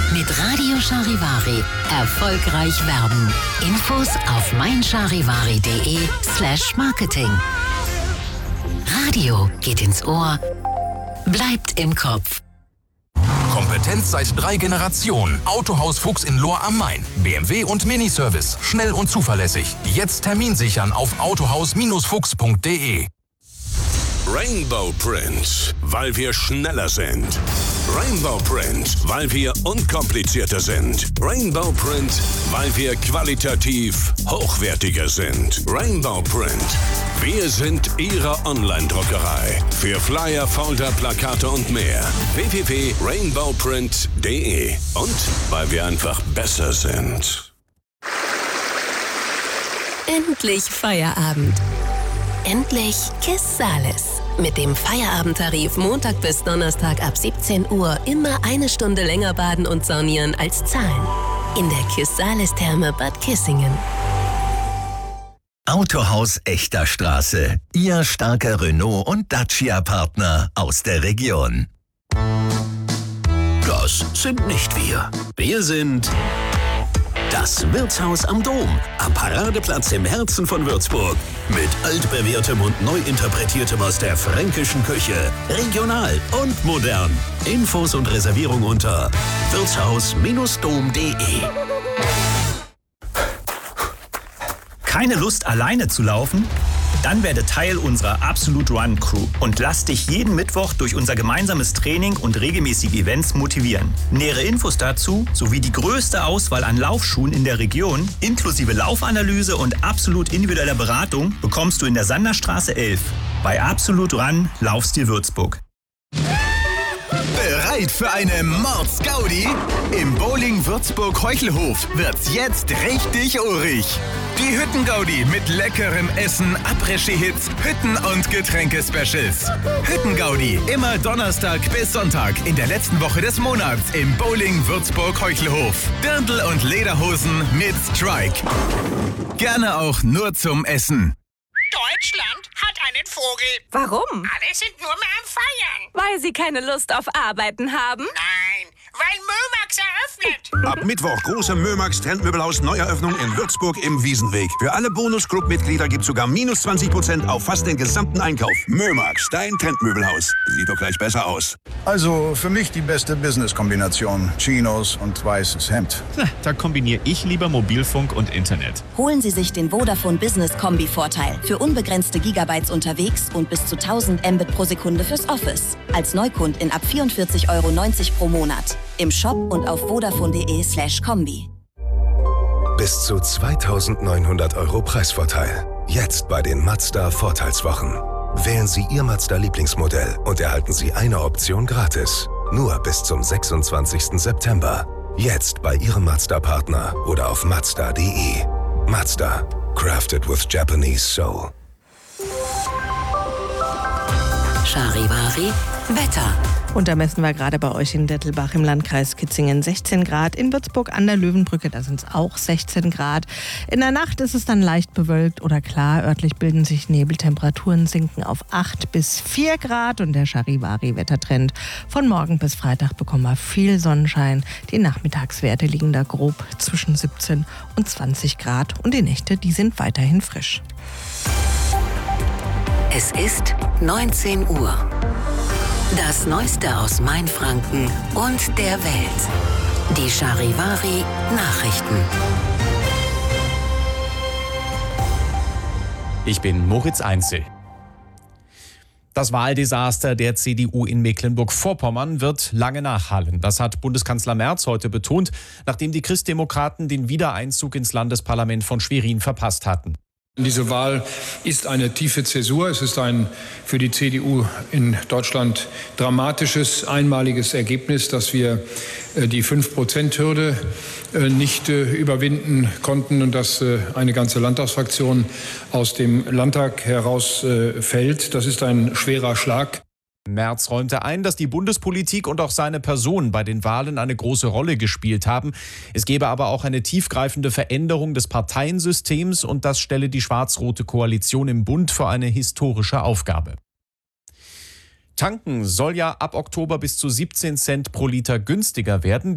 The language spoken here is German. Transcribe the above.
Mit Radio Charivari erfolgreich werben. Infos auf meincharivari.de/marketing. Radio geht ins Ohr, bleibt im Kopf. Kompetenz seit 3 Generationen. Autohaus Fuchs in Lohr am Main. BMW und Miniservice. Schnell und zuverlässig. Jetzt Termin sichern auf autohaus-fuchs.de. Rainbow Print, weil wir schneller sind. Rainbow Print, weil wir unkomplizierter sind. Rainbow Print, weil wir qualitativ hochwertiger sind. Rainbow Print, wir sind Ihre Online-Druckerei. Für Flyer, Folder, Plakate und mehr. www.rainbowprint.de. Und weil wir einfach besser sind. Endlich Feierabend. Endlich Kiss Sales. Mit dem Feierabendtarif Montag bis Donnerstag ab 17 Uhr immer eine Stunde länger baden und saunieren als zahlen. In der Kiss Sales Therme Bad Kissingen. Autohaus Echter Straße. Ihr starker Renault- und Dacia-Partner aus der Region. Das sind nicht wir. Wir sind das Wirtshaus am Dom, am Paradeplatz im Herzen von Würzburg. Mit altbewährtem und neu interpretiertem aus der fränkischen Küche. Regional und modern. Infos und Reservierung unter wirtshaus-dom.de. Keine Lust, alleine zu laufen? Dann werde Teil unserer Absolute Run Crew und lass dich jeden Mittwoch durch unser gemeinsames Training und regelmäßige Events motivieren. Nähere Infos dazu sowie die größte Auswahl an Laufschuhen in der Region, inklusive Laufanalyse und absolut individueller Beratung, bekommst du in der Sanderstraße 11 bei Absolute Run Laufstil Würzburg. Bereit für eine Mords-Gaudi? Im Bowling Würzburg-Heuchelhof wird's jetzt richtig urig. Die Hütten-Gaudi mit leckerem Essen, Après-Ski-Hits, Hütten- und Getränke-Specials. Hütten-Gaudi immer Donnerstag bis Sonntag in der letzten Woche des Monats im Bowling Würzburg-Heuchelhof. Dirndl und Lederhosen mit Strike. Gerne auch nur zum Essen. Deutschland hat einen Vogel. Warum? Alle sind nur mehr am Feiern. Weil sie keine Lust auf Arbeiten haben? Nein, weil Mömax eröffnet. Ab Mittwoch große Mömax Trendmöbelhaus Neueröffnung in Würzburg im Wiesenweg. Für alle Bonus-Club-Mitglieder gibt's sogar minus 20% auf fast den gesamten Einkauf. Mömax, dein Trendmöbelhaus. Sieht doch gleich besser aus. Also für mich die beste Business-Kombination. Chinos und weißes Hemd. Da kombiniere ich lieber Mobilfunk und Internet. Holen Sie sich den Vodafone Business Kombi-Vorteil. Für unbegrenzte Gigabytes unterwegs und bis zu 1000 Mbit pro Sekunde fürs Office. Als Neukundin ab 44,90 € pro Monat. Im Shop und auf vodafone.de/kombi. Bis zu 2.900 € Preisvorteil. Jetzt bei den Mazda Vorteilswochen. Wählen Sie Ihr Mazda-Lieblingsmodell und erhalten Sie eine Option gratis. Nur bis zum 26. September. Jetzt bei Ihrem Mazda-Partner oder auf mazda.de. Mazda. Crafted with Japanese soul. Charivari Wetter. Und da messen wir gerade bei euch in Dettelbach im Landkreis Kitzingen 16 Grad. In Würzburg an der Löwenbrücke, da sind es auch 16 Grad. In der Nacht ist es dann leicht bewölkt oder klar. Örtlich bilden sich Nebel. Temperaturen sinken auf 8 bis 4 Grad. Und der Charivari-Wettertrend von morgen bis Freitag bekommen wir viel Sonnenschein. Die Nachmittagswerte liegen da grob zwischen 17 und 20 Grad. Und die Nächte, die sind weiterhin frisch. Es ist 19 Uhr. Das Neueste aus Mainfranken und der Welt. Die Charivari Nachrichten. Ich bin Moritz Einzel. Das Wahldesaster der CDU in Mecklenburg-Vorpommern wird lange nachhallen. Das hat Bundeskanzler Merz heute betont, nachdem die Christdemokraten den Wiedereinzug ins Landesparlament von Schwerin verpasst hatten. Diese Wahl ist eine tiefe Zäsur. Es ist ein für die CDU in Deutschland dramatisches, einmaliges Ergebnis, dass wir die 5%-Hürde nicht überwinden konnten und dass eine ganze Landtagsfraktion aus dem Landtag herausfällt. Das ist ein schwerer Schlag. Merz räumte ein, dass die Bundespolitik und auch seine Person bei den Wahlen eine große Rolle gespielt haben. Es gebe aber auch eine tiefgreifende Veränderung des Parteiensystems und das stelle die schwarz-rote Koalition im Bund vor eine historische Aufgabe. Tanken soll ja ab Oktober bis zu 17 Cent pro Liter günstiger werden.